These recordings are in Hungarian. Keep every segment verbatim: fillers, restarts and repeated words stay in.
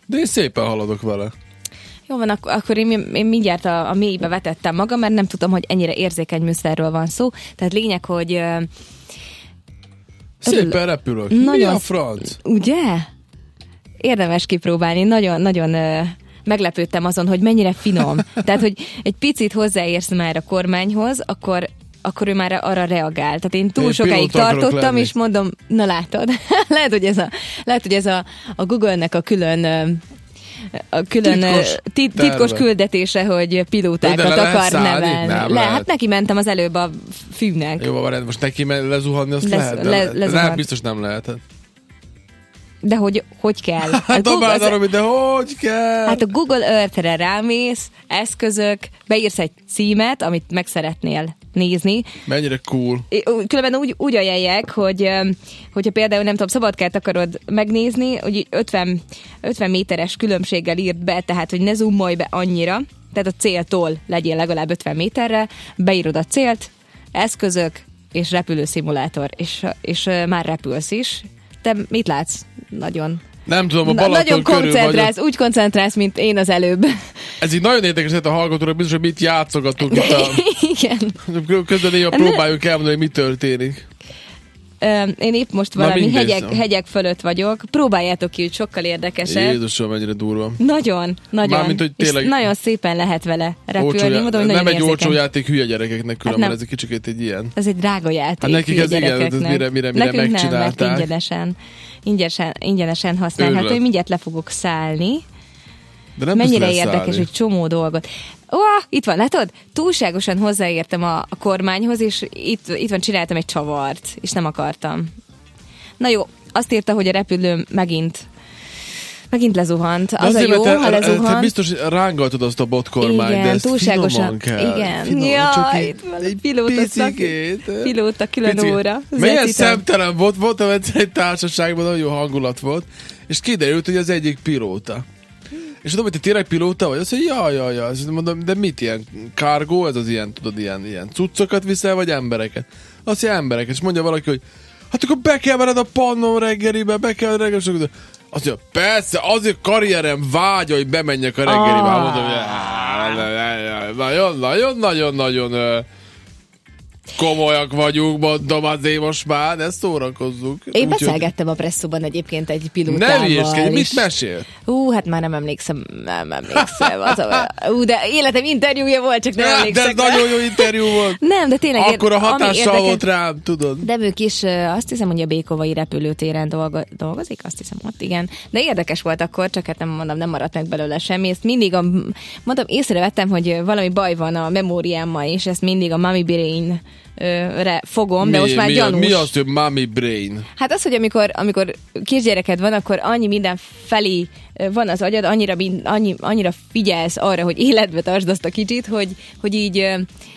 De én szépen haladok vele. Jó van, ak- akkor én, én mindjárt a, a mélybe vetettem magam, mert nem tudom, hogy ennyire érzékeny műszerről van szó. Tehát lényeg, hogy... Uh, szépen repülök. Nagyon, mi a franc? Ugye? Érdemes kipróbálni. Nagyon, nagyon uh, meglepődtem azon, hogy mennyire finom. Tehát, hogy egy picit hozzáérsz már a kormányhoz, akkor akkor ő már arra reagál. Tehát én túl én sokáig tartottam, és mondom, na látod, lehet, hogy ez a, lehet, hogy ez a, a Google-nek a külön a külön titkos, tit, titkos küldetése, hogy pilótákat akar nevelni. Le, lehet. Hát neki mentem az előbb a fűnek. Jó, van, most neki lezuhanni azt Lez, lehet? Le, le, nem, biztos nem lehet. De hogy, hogy kell? Hát Google, az, arra, de hogy kell? Hát a Google Earth-re rámész, eszközök, beírsz egy címet, amit meg szeretnél nézni. Mennyire cool. Különben úgy, úgy ajánlják, hogy hogyha például nem tudom, Szabadkát akarod megnézni, hogy ötven, ötven méteres különbséggel írt be, tehát hogy ne zoomolj be annyira, tehát a céltól legyél legalább ötven méterre, beírod a célt, eszközök és repülőszimulátor, és, és már repülsz is. Te mit látsz? Nagyon... Nem tudom, a Balaton nagyon koncentrálsz, úgy koncentrálsz, mint én az előbb. Ez így nagyon érdekes, hogy a hallgatóra biztos, hogy mit játszogatunk itt a... Igen. Közben néha próbáljuk elmondani, hogy mi történik. Én épp most valami hegyek, hegyek fölött vagyok. Próbáljátok ki, hogy sokkal érdekesebb. Jézusom, mennyire durva. Nagyon, nagyon. Mármint, hogy tényleg... És nagyon szépen lehet vele repülni. Mondom, hogy nem egy érzékeny. olcsó játék hülye gyerekeknek, különben hát ez egy kicsit egy ilyen. Ez egy drága játék. Hát nekik ez igen, ez mire, mire, mire nekünk megcsinálták. Nem, mert ingyenesen, ingyenesen, ingyenesen használható. Én mindjárt le fogok szállni. De nem mennyire érdekes, egy csomó dolgot. Ó, itt van, látod? Túlságosan hozzáértem a, a kormányhoz, és itt, itt van, csináltam egy csavart, és nem akartam. Na jó, azt írta, hogy a repülő megint megint lezuhant. Az a jó, te, ha lezuhant. Te biztos rángatod azt a botkormányt, igen, de ezt túlságosan kell. Igen, finom, jaj, itt van egy pilóta, pilóta külön Pici. Óra. Milyen szemtelen volt, voltam egyszer egy társaságban, nagyon jó hangulat volt, és kiderült, hogy az egyik pilóta. És tudom, hogy te tényleg pilóta vagy? Azt mondja, jaj, jaj, jaj. Mondom, de mit ilyen? Cargo, ez az ilyen, tudod, ilyen, ilyen cuccokat viszel, vagy embereket? Azt mondja, embereket. És mondja valaki, hogy hát akkor be kell venned a Pannon reggelibe, be kell reggelibe. Azt mondja, persze, azért karrierem vágya, hogy bemenjek a reggelibe. Ah. Mondom, hogy nagyon, nagyon, nagyon, nagyon komolyak vagyunk, mondom azért most már, de szórakozzuk. Én úgy, beszélgettem a presszóban egyébként egy pilótával. Nem írsz, mit mesél? Ú, hát már nem emlékszem, nem emlékszem. Az a, ú, de életem interjúja volt, csak nem emlékszem. De ez nagyon jó interjú volt. Nem, de tényleg. Akkor a hatással volt rám, tudod. De ők is, azt hiszem, hogy a Békovai repülőtéren dolgo- dolgozik, azt hiszem ott, igen. De érdekes volt akkor, csak hát nem mondom, nem maradt meg belőle semmi. Ezt mindig a, mondom, észrevettem, hogy valami baj van a memóriámmal, és ezt mindig a Mommy Brain re fogom, mi, de most már mi, gyanús. Mi az, hogy mommy brain? Hát az, hogy amikor, amikor kisgyereked van, akkor annyi minden felé van az agyad, annyira, annyi, annyira figyelsz arra, hogy életbe tartsd azt a kicsit, hogy, hogy így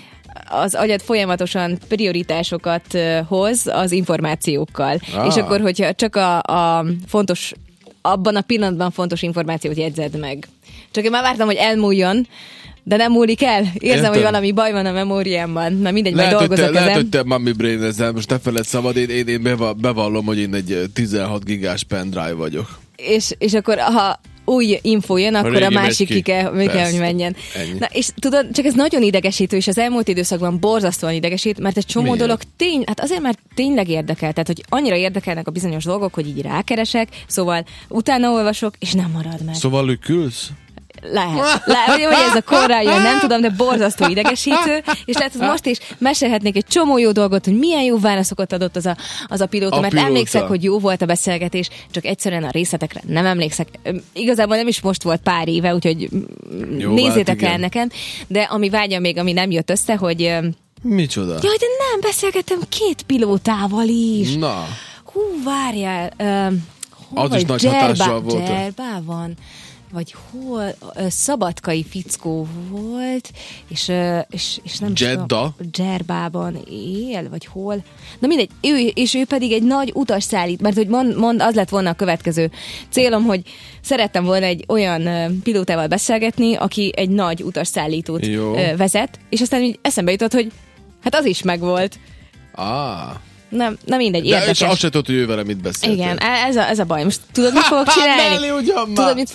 az agyad folyamatosan prioritásokat hoz az információkkal. Ah. És akkor, hogyha csak a, a fontos, abban a pillanatban fontos információt jegyzed meg. Csak én már vártam, hogy elmúljon, de nem múlik el. Érzem, értem, hogy valami baj van a memóriámban. Na mindegy, majd dolgozok ezen. Lehet, hogy te mommy brain ezzel, most ne feled szabad, én, én, én bevallom, hogy én egy tizenhat gigás pendrive vagyok. És, és akkor, ha új info jön, akkor a másik ki kell, ki kell, hogy menjen. Ennyi. Na, és tudod, csak ez nagyon idegesítő, és az elmúlt időszakban borzasztóan idegesít, mert egy csomó Miért? dolog tény, hát azért, mert tényleg érdekel, tehát, hogy annyira érdekelnek a bizonyos dolgok, hogy így rákeresek, szóval utána olvasok, és nem marad meg. Szóval lükülsz? Lehet. Lehet, hogy ez a korral jön, nem tudom, de borzasztó idegesítő, és lehet, hogy most is mesélhetnék egy csomó jó dolgot, hogy milyen jó válaszokat adott az a, az a pilóta, a mert pilóta. Emlékszek, hogy jó volt a beszélgetés, csak egyszerűen a részletekre nem emlékszek. Igazából nem is most volt pár éve, úgyhogy jó, nézzétek hát el nekem, de ami vágyam még, ami nem jött össze, hogy... Micsoda? Jaj, de nem, beszélgettem két pilótával is. Na. Hú, várjál. Uh, az is nagy hatással volt. Dzerbában. Vagy hol, szabadkai fickó volt, és, és, és nem tudom, Dzerbában él, vagy hol. Na mindegy, ő, és ő pedig egy nagy utasszállít, mert hogy mond, mond, az lett volna a következő célom, hogy szerettem volna egy olyan pilótával beszélgetni, aki egy nagy utasszállítót Jó. vezet, és aztán így eszembe jutott, hogy hát az is megvolt. Ah. Nem, nem mindegy, de érdekes. És azt se tudod, hogy ő vele mit beszélt. Igen, ez a, ez a baj. Most tudod, mit fogok csinálni? Mellé, tudod, mit